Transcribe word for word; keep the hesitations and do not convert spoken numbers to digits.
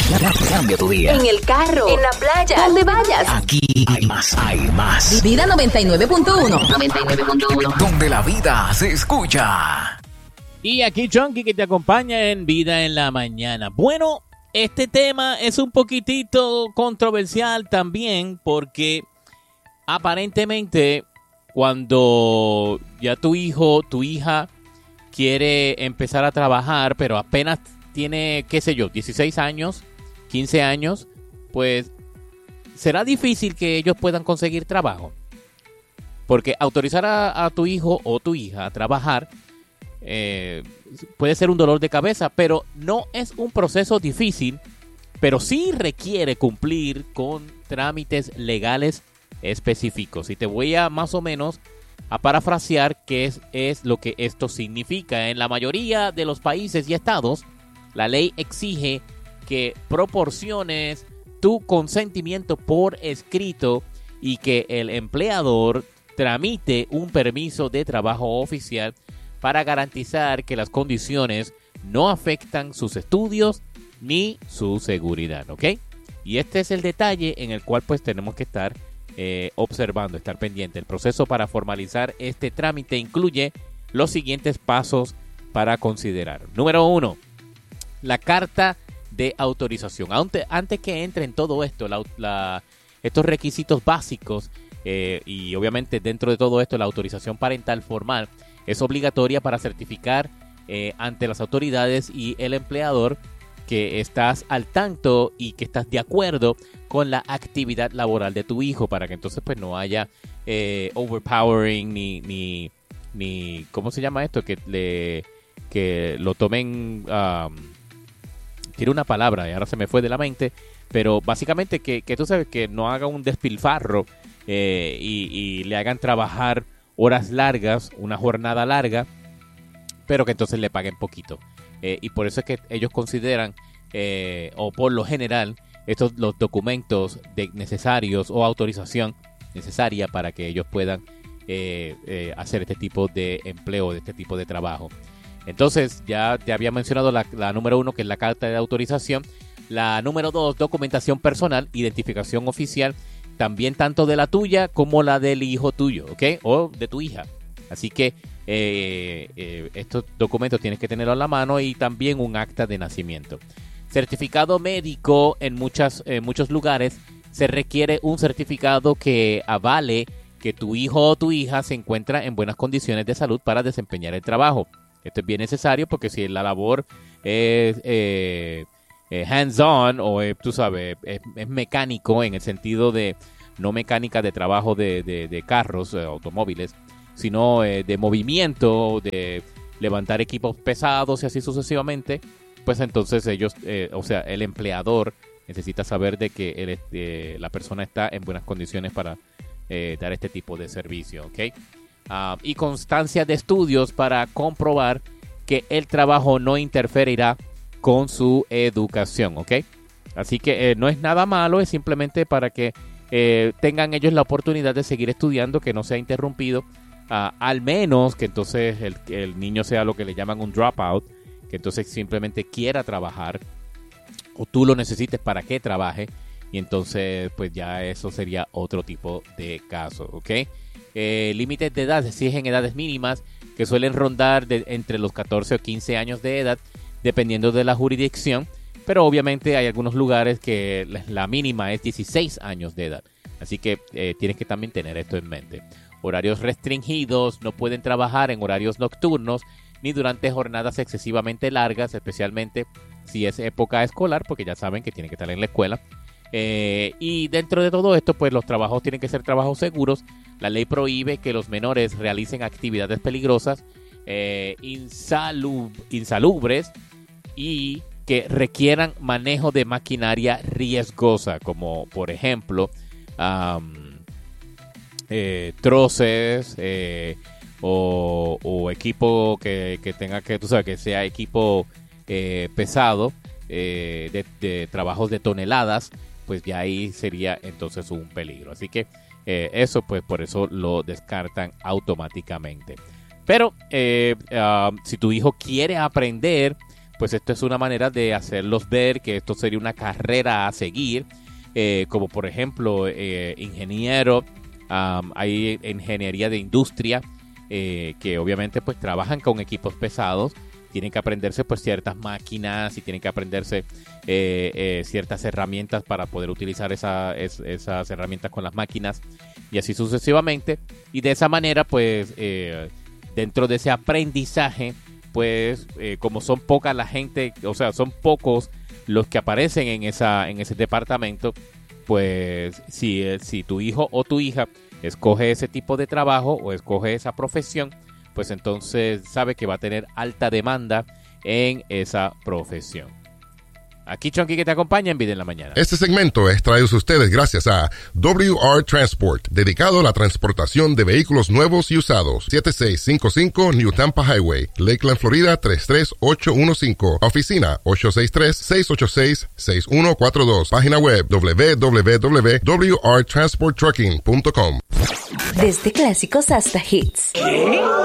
Cambia tu día. En el carro, en la playa, donde vayas. Aquí hay más, hay más. Vida noventa y nueve punto uno. noventa y nueve punto uno. Donde la vida se escucha. Y aquí Chonky que te acompaña en Vida en la Mañana. Bueno, este tema es un poquitito controversial también porque aparentemente cuando ya tu hijo, tu hija quiere empezar a trabajar, pero apenas tiene, qué sé yo, dieciséis años, quince años, pues será difícil que ellos puedan conseguir trabajo. Porque autorizar a, a tu hijo o tu hija a trabajar eh, puede ser un dolor de cabeza, pero no es un proceso difícil, pero sí requiere cumplir con trámites legales específicos. Y te voy a más o menos a parafrasear qué es, es lo que esto significa. En la mayoría de los países y estados, la ley exige que proporciones tu consentimiento por escrito y que el empleador tramite un permiso de trabajo oficial para garantizar que las condiciones no afectan sus estudios ni su seguridad, ¿ok? Y este es el detalle en el cual pues tenemos que estar eh, observando, estar pendiente. El proceso para formalizar este trámite incluye los siguientes pasos para considerar. Número uno, la carta de autorización. Antes, antes que entre en todo esto, la, la, estos requisitos básicos eh, y obviamente dentro de todo esto la autorización parental formal es obligatoria para certificar eh, ante las autoridades y el empleador que estás al tanto y que estás de acuerdo con la actividad laboral de tu hijo, para que entonces pues no haya eh, overpowering ni, ni, ni, ¿cómo se llama esto? Que, le, que lo tomen, um, tiene una palabra y ahora se me fue de la mente, pero básicamente que, que tú sabes que no haga un despilfarro eh, y, y le hagan trabajar horas largas, una jornada larga, pero que entonces le paguen poquito. Eh, y por eso es que ellos consideran, eh, o por lo general, estos los documentos de necesarios o autorización necesaria para que ellos puedan eh, eh, hacer este tipo de empleo, de este tipo de trabajo. Entonces, ya te había mencionado la, la número uno, que es la carta de autorización. La número dos, documentación personal, identificación oficial, también tanto de la tuya como la del hijo tuyo, ¿ok? O de tu hija. Así que eh, eh, estos documentos tienes que tenerlos a la mano y también un acta de nacimiento. Certificado médico. En muchas, eh, muchos lugares se requiere un certificado que avale que tu hijo o tu hija se encuentra en buenas condiciones de salud para desempeñar el trabajo. Esto es bien necesario porque si la labor es eh, eh, hands-on o eh, tú sabes, es, es mecánico en el sentido de no mecánica de trabajo de, de, de carros, eh, automóviles, sino eh, de movimiento, de levantar equipos pesados y así sucesivamente, pues entonces ellos, eh, o sea, el empleador necesita saber de que el, eh, la persona está en buenas condiciones para eh, dar este tipo de servicio, ¿ok? Uh, y constancia de estudios para comprobar que el trabajo no interferirá con su educación, ¿ok? Así que eh, no es nada malo, es simplemente para que eh, tengan ellos la oportunidad de seguir estudiando, que no sea interrumpido. Uh, al menos que entonces el, el niño sea lo que le llaman un dropout, que entonces simplemente quiera trabajar o tú lo necesites para que trabaje, y entonces pues ya eso sería otro tipo de caso, ¿ok? Eh, límites de edad, se exigen edades mínimas que suelen rondar de entre los catorce o quince años de edad, dependiendo de la jurisdicción, pero obviamente hay algunos lugares que la mínima es dieciséis años de edad, así que eh, tienes que también tener esto en mente. Horarios restringidos, no pueden trabajar en horarios nocturnos ni durante jornadas excesivamente largas, especialmente si es época escolar, porque ya saben que tienen que estar en la escuela. Eh, y dentro de todo esto, pues los trabajos tienen que ser trabajos seguros. La ley prohíbe que los menores realicen actividades peligrosas, eh, insalub- insalubres y que requieran manejo de maquinaria riesgosa, como por ejemplo um, eh, troces eh, o, o equipo que, que tenga que, tú sabes, que sea equipo eh, pesado, eh, de, de trabajos de toneladas, pues ya ahí sería entonces un peligro. Así que eh, eso, pues por eso lo descartan automáticamente. Pero eh, uh, si tu hijo quiere aprender pues esto es una manera de hacerlos ver que esto sería una carrera a seguir, eh, como por ejemplo eh, ingeniero, um, hay ingeniería de industria, eh, que obviamente pues trabajan con equipos pesados, tienen que aprenderse pues ciertas máquinas y tienen que aprenderse eh, eh, ciertas herramientas para poder utilizar esa, es, esas herramientas con las máquinas y así sucesivamente. Y de esa manera pues eh, dentro de ese aprendizaje pues eh, como son poca la gente, o sea son pocos los que aparecen en, esa, en ese departamento, pues si, si tu hijo o tu hija escoge ese tipo de trabajo o escoge esa profesión, pues entonces sabe que va a tener alta demanda en esa profesión. Aquí Chunky que te acompaña en Vida en la Mañana. Este segmento es traído a ustedes gracias a W R Transport, dedicado a la transportación de vehículos nuevos y usados. siete seis cinco cinco New Tampa Highway, Lakeland, Florida tres tres ocho uno cinco. Oficina ocho seis tres, seis ocho seis, seis uno cuatro dos. Página web w w w punto w r transport trucking punto com. Desde clásicos hasta hits. ¿Qué?